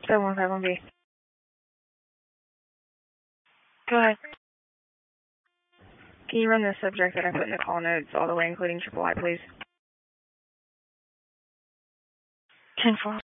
7151B. Go ahead. Can you run the subject that I put in the call notes all the way, including triple I, please? 10-4.